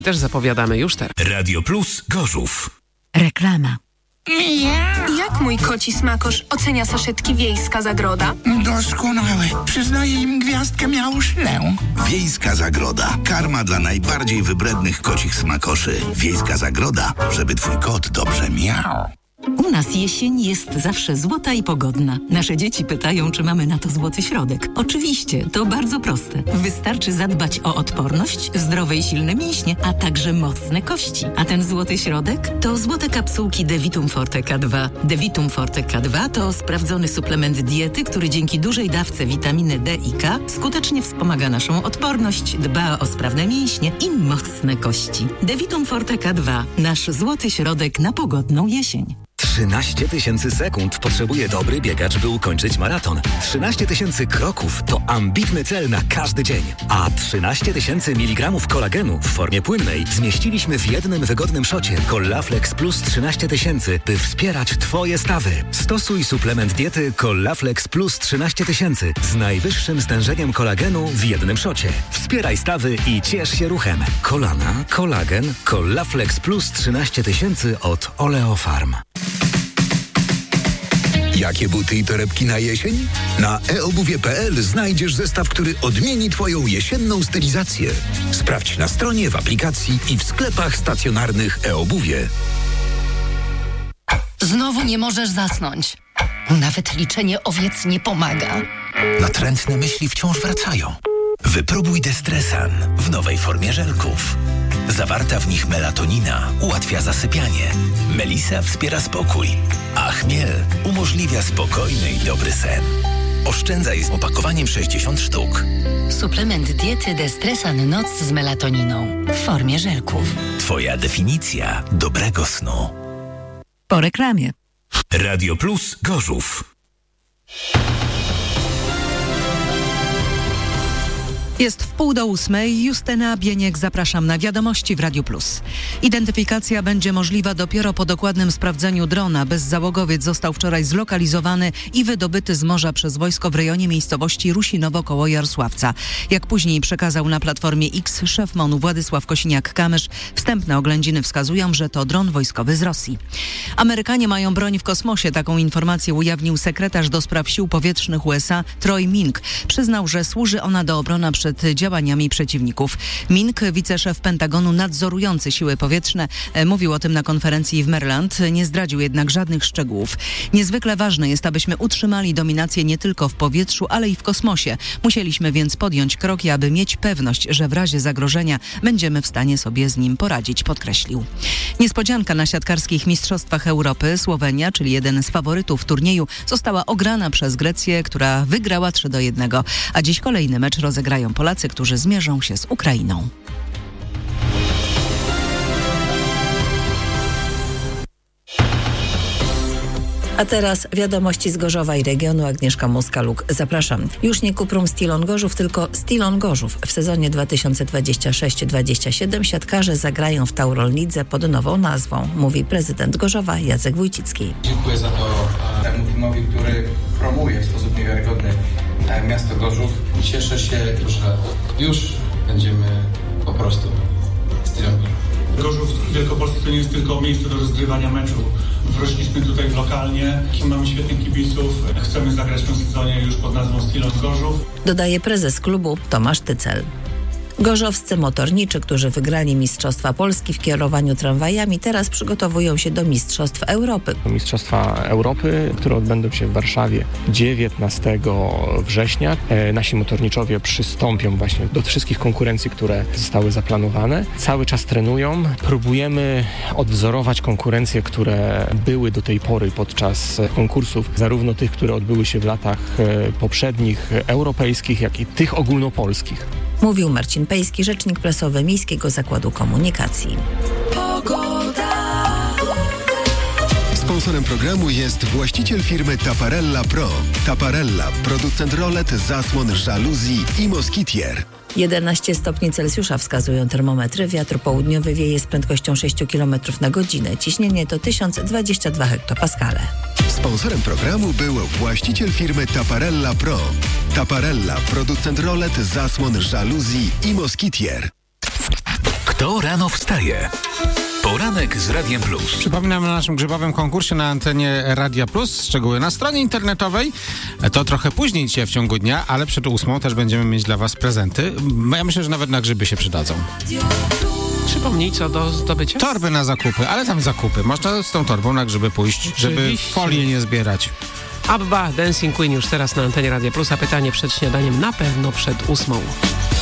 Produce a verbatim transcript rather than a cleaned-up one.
Też zapowiadamy już teraz. Radio Plus Gorzów. Reklama. Jak mój koci smakosz ocenia saszetki Wiejska Zagroda? Doskonały. Przyznaję im gwiazdkę miałszlę. Wiejska Zagroda. Karma dla najbardziej wybrednych kocich smakoszy. Wiejska Zagroda, żeby twój kot dobrze miał. U nas jesień jest zawsze złota i pogodna. Nasze dzieci pytają, czy mamy na to złoty środek. Oczywiście, to bardzo proste. Wystarczy zadbać o odporność, zdrowe i silne mięśnie, a także mocne kości. A ten złoty środek to złote kapsułki Devitum Forte K dwa. Devitum Forte K dwa to sprawdzony suplement diety, który dzięki dużej dawce witaminy D i K skutecznie wspomaga naszą odporność, dba o sprawne mięśnie i mocne kości. Devitum Forte K dwa. Nasz złoty środek na pogodną jesień. trzynaście tysięcy sekund potrzebuje dobry biegacz, by ukończyć maraton. trzynaście tysięcy kroków to ambitny cel na każdy dzień. A trzynaście tysięcy miligramów kolagenu w formie płynnej zmieściliśmy w jednym wygodnym szocie Collaflex Plus trzynaście tysięcy, by wspierać Twoje stawy. Stosuj suplement diety Collaflex Plus trzynaście tysięcy z najwyższym stężeniem kolagenu w jednym szocie. Wspieraj stawy i ciesz się ruchem. Kolana, kolagen, Collaflex Plus trzynaście tysięcy od Oleofarm. Jakie buty i torebki na jesień? Na e obuwie kropka pe el znajdziesz zestaw, który odmieni Twoją jesienną stylizację. Sprawdź na stronie, w aplikacji i w sklepach stacjonarnych e-obuwie. Znowu nie możesz zasnąć. Nawet liczenie owiec nie pomaga. Natrętne myśli wciąż wracają. Wypróbuj Destresan w nowej formie żelków. Zawarta w nich melatonina ułatwia zasypianie. Melisa wspiera spokój, a chmiel umożliwia spokojny i dobry sen. Oszczędzaj z opakowaniem sześćdziesiąt sztuk. Suplement diety Destresan Noc z melatoniną w formie żelków. Twoja definicja dobrego snu. Po reklamie. Radio Plus Gorzów. Jest w pół do ósmej. Justyna Bieniek, zapraszam na wiadomości w Radiu Plus. Identyfikacja będzie możliwa dopiero po dokładnym sprawdzeniu drona. Bezzałogowiec został wczoraj zlokalizowany i wydobyty z morza przez wojsko w rejonie miejscowości Rusinowo koło Jarosławca. Jak później przekazał na Platformie X szef MON-u Władysław Kosiniak-Kamysz, wstępne oględziny wskazują, że to dron wojskowy z Rosji. Amerykanie mają broń w kosmosie. Taką informację ujawnił sekretarz do spraw sił powietrznych U S A Troy Mink. Przyznał, że służy ona do obrony przed działaniami przeciwników. Mink, wiceszef Pentagonu nadzorujący siły powietrzne, mówił o tym na konferencji w Maryland. Nie zdradził jednak żadnych szczegółów. Niezwykle ważne jest, abyśmy utrzymali dominację nie tylko w powietrzu, ale i w kosmosie. Musieliśmy więc podjąć kroki, aby mieć pewność, że w razie zagrożenia będziemy w stanie sobie z nim poradzić, podkreślił. Niespodzianka na siatkarskich Mistrzostwach Europy. Słowenia, czyli jeden z faworytów turnieju, została ograna przez Grecję, która wygrała trzy do jednego. A dziś kolejny mecz rozegrają Polacy, którzy zmierzą się z Ukrainą. A teraz wiadomości z Gorzowa i regionu. Agnieszka Moskaluk. Zapraszam. Już nie Cuprum Stilon Gorzów, tylko Stilon Gorzów. W sezonie dwa tysiące dwudziestym szóstym dwudziestym siódmym siatkarze zagrają w Taurol Lidze pod nową nazwą, mówi prezydent Gorzowa Jacek Wójcicki. Dziękuję za to temu teamowi, który promuje w sposób niewiarygodny miasto Gorzów. Cieszę się, że już będziemy po prostu Stilon Gorzów. Gorzów Wielkopolski to nie jest tylko miejsce do rozgrywania meczu. Wrośliśmy tutaj lokalnie, mamy świetnych kibiców, chcemy zagrać w tym sezonie już pod nazwą Stilon Gorzów. Dodaje prezes klubu Tomasz Tycel. Gorzowscy motorniczy, którzy wygrali Mistrzostwa Polski w kierowaniu tramwajami, teraz przygotowują się do Mistrzostw Europy. Mistrzostwa Europy, które odbędą się w Warszawie dziewiętnastego września. E, nasi motorniczowie przystąpią właśnie do wszystkich konkurencji, które zostały zaplanowane. Cały czas trenują. Próbujemy odwzorować konkurencje, które były do tej pory podczas konkursów, zarówno tych, które odbyły się w latach e, poprzednich, europejskich, jak i tych ogólnopolskich. Mówił Marcin Pejski, rzecznik prasowy Miejskiego Zakładu Komunikacji. Pogoda. Sponsorem programu jest właściciel firmy Taparella Pro. Taparella, producent rolet, zasłon, żaluzji i moskitier. jedenaście stopni Celsjusza wskazują termometry. Wiatr południowy wieje z prędkością sześć kilometrów na godzinę. Ciśnienie to tysiąc dwadzieścia dwa hektopaskale. Sponsorem programu był właściciel firmy Taparella Pro. Taparella, producent rolet, zasłon, żaluzji i moskitier. Kto rano wstaje? Poranek z Radiem Plus. Przypominam o naszym grzybowym konkursie na antenie Radia Plus. Szczegóły na stronie internetowej. To trochę później dzisiaj w ciągu dnia, ale przed ósmą też będziemy mieć dla was prezenty. Ja myślę, że nawet na grzyby się przydadzą. Przypomnij, co do zdobycia? Torby na zakupy, ale tam zakupy. Można z tą torbą na grzyby pójść, żeby Oczywiście. folii nie zbierać. Abba, Dancing Queen już teraz na antenie Radia Plus, a pytanie przed śniadaniem na pewno przed ósmą.